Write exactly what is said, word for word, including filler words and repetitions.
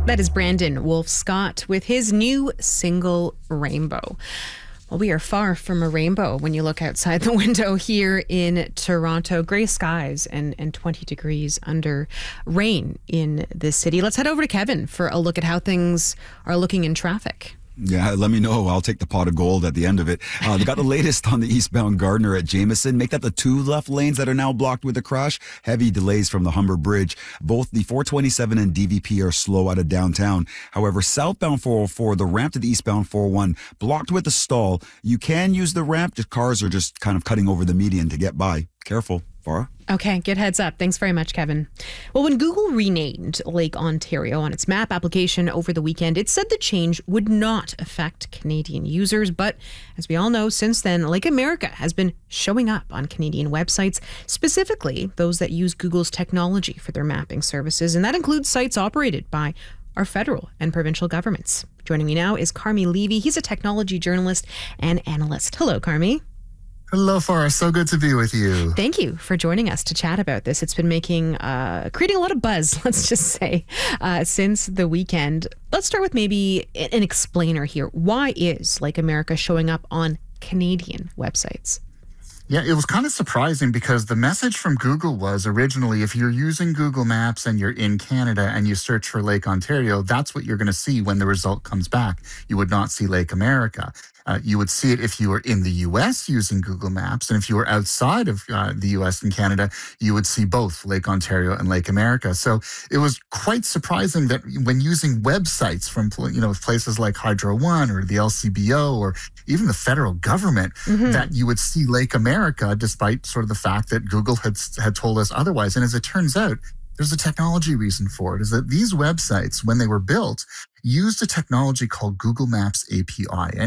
That is Brandon Wolfe-Scott with his new single, Rainbow. Well, we are far from a rainbow when you look outside the window here in Toronto. Gray skies and, and twenty degrees under rain in the city. Let's head over to Kevin for a look at how things are looking in traffic. Yeah, let me know. I'll take the pot of gold at the end of it. Uh, they got the latest on the eastbound Gardner at Jameson. Make that the two left lanes that are now blocked with a crash. Heavy delays from the Humber Bridge. Both the four twenty-seven and D V P are slow out of downtown. However, southbound four oh four, the ramp to the eastbound four oh one, blocked with a stall. You can use the ramp. Just cars are just kind of cutting over the median to get by. Careful, Farah. Okay, good heads up. Thanks very much, Kevin. Well, when Google renamed Lake Ontario on its map application over the weekend, it said the change would not affect Canadian users. But as we all know, since then, Lake America has been showing up on Canadian websites, specifically those that use Google's technology for their mapping services. And that includes sites operated by our federal and provincial governments. Joining me now is Carmi Levy. He's a technology journalist and analyst. Hello, Carmi. Hello, Forrest. So good to be with you. Thank you for joining us to chat about this. It's been making, uh, creating a lot of buzz, let's just say, uh, since the weekend. Let's start with maybe an explainer here. Why is Lake America showing up on Canadian websites? Yeah, it was kind of surprising because the message from Google was originally, if you're using Google Maps and you're in Canada and you search for Lake Ontario, that's what you're going to see when the result comes back. You would not see Lake America. Uh, you would see it if you were in the U S using Google Maps. And if you were outside of uh, the U S and Canada, you would see both Lake Ontario and Lake America. So it was quite surprising that when using websites from, you know, places like Hydro One or the L C B O or even the federal government, mm-hmm. that you would see Lake America, despite sort of the fact that Google had, had told us otherwise. And as it turns out, there's a technology reason for it, is that these websites, when they were built, used a technology called Google Maps A P I. And